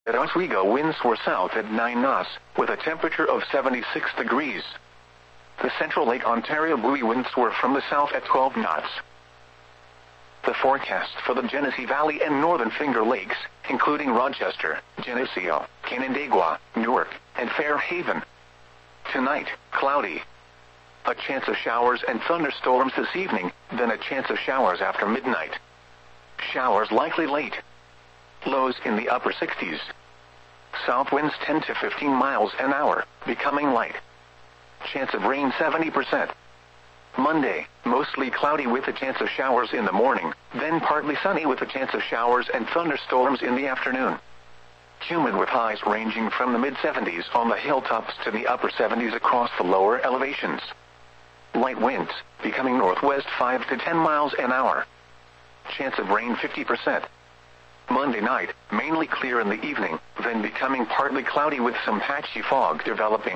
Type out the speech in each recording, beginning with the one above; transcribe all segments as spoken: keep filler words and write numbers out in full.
At Oswego, winds were south at nine knots, with a temperature of seventy-six degrees. The central Lake Ontario buoy winds were from the south at twelve knots. The forecast for the Genesee Valley and Northern Finger Lakes, including Rochester, Geneseo, Canandaigua, Newark, and Fairhaven. Tonight, cloudy. A chance of showers and thunderstorms this evening, then a chance of showers after midnight. Showers likely late. Lows in the upper sixties. South winds ten to fifteen miles an hour, becoming light. Chance of rain seventy percent. Monday, mostly cloudy with a chance of showers in the morning, then partly sunny with a chance of showers and thunderstorms in the afternoon. Humid with highs ranging from the mid seventies on the hilltops to the upper seventies across the lower elevations. Light winds, becoming northwest five to ten miles an hour. Chance of rain fifty percent. Monday night, mainly clear in the evening, then becoming partly cloudy with some patchy fog developing.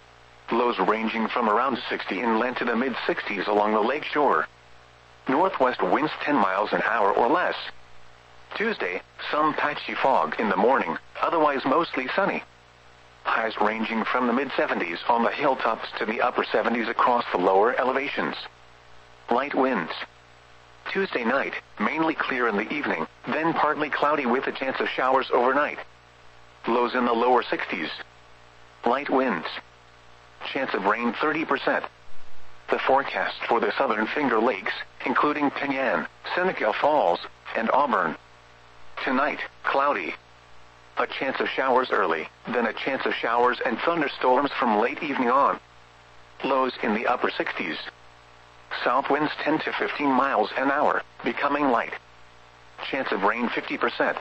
Lows ranging from around sixty inland to the mid sixties along the lake shore. Northwest winds ten miles an hour or less. Tuesday, some patchy fog in the morning, otherwise mostly sunny. Highs ranging from the mid seventies on the hilltops to the upper seventies across the lower elevations. Light winds. Tuesday night, mainly clear in the evening, then partly cloudy with a chance of showers overnight. Lows in the lower sixties. Light winds. Chance of rain thirty percent. The forecast for the Southern Finger Lakes, including Penyan, Seneca Falls, and Auburn. Tonight, cloudy. A chance of showers early, then a chance of showers and thunderstorms from late evening on. Lows in the upper sixties. South winds ten to fifteen miles an hour, becoming light. Chance of rain fifty percent.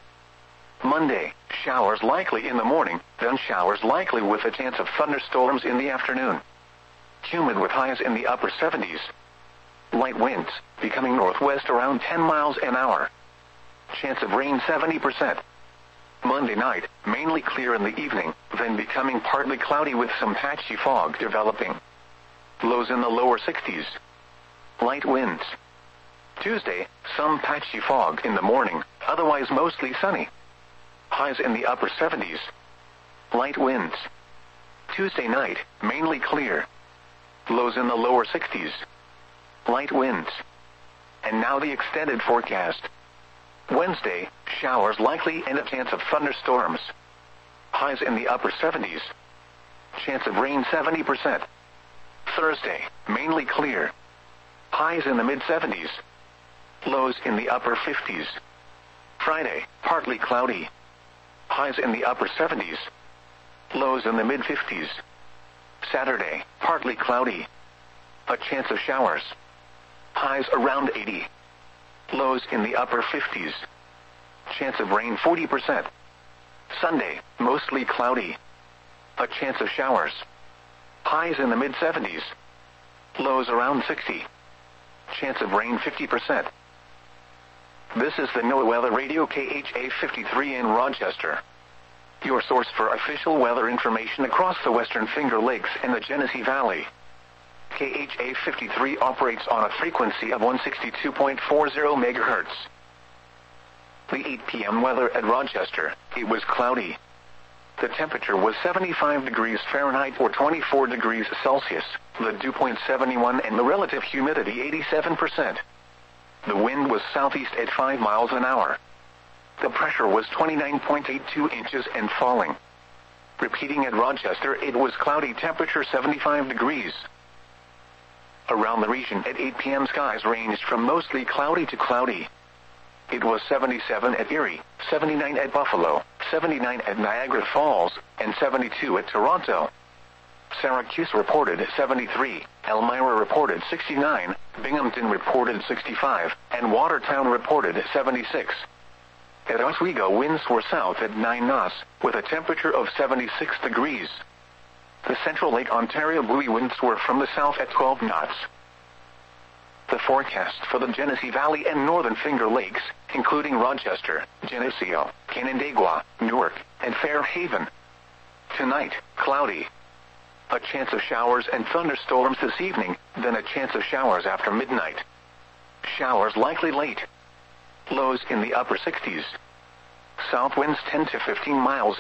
Monday, showers likely in the morning, then showers likely with a chance of thunderstorms in the afternoon. Humid with highs in the upper seventies. Light winds, becoming northwest around ten miles an hour. Chance of rain seventy percent. Monday night, mainly clear in the evening, then becoming partly cloudy with some patchy fog developing. Lows in the lower sixties. Light winds. Tuesday, some patchy fog in the morning, otherwise mostly sunny. Highs in the upper seventies. Light winds. Tuesday night, mainly clear. Lows in the lower sixties. Light winds. And now the extended forecast. Wednesday, showers likely and a chance of thunderstorms. Highs in the upper seventies. Chance of rain seventy percent. Thursday, mainly clear. Highs in the mid seventies. Lows in the upper fifties. Friday, partly cloudy. Highs in the upper seventies. Lows in the mid fifties. Saturday, partly cloudy. A chance of showers. Highs around eighty. Lows in the upper fifties. Chance of rain forty percent. Sunday, mostly cloudy. A chance of showers. Highs in the mid seventies. Lows around sixty. Chance of rain fifty percent. This is the NOAA Weather Radio K H A fifty-three in Rochester. Your source for official weather information across the Western Finger Lakes and the Genesee Valley. K H A fifty-three operates on a frequency of one sixty-two point four zero megahertz. The eight p m weather at Rochester, it was cloudy. The temperature was seventy-five degrees Fahrenheit or twenty-four degrees Celsius, the dew point seventy-one and the relative humidity eighty-seven percent. The wind was southeast at five miles an hour. The pressure was twenty-nine point eight two inches and falling. Repeating at Rochester, it was cloudy, temperature seventy-five degrees. Around the region at eight p m skies ranged from mostly cloudy to cloudy. It was seventy-seven at Erie, seventy-nine at Buffalo, seventy-nine at Niagara Falls, and seventy-two at Toronto. Syracuse reported seventy-three, Elmira reported sixty-nine, Binghamton reported sixty-five, and Watertown reported seventy-six. At Oswego, winds were south at nine knots, with a temperature of seventy-six degrees. The central Lake Ontario buoy winds were from the south at twelve knots. The forecast for the Genesee Valley and Northern Finger Lakes, including Rochester, Geneseo, Canandaigua, Newark, and Fairhaven. Tonight, cloudy. A chance of showers and thunderstorms this evening, then a chance of showers after midnight. Showers likely late. Lows in the upper sixties. South winds ten to fifteen miles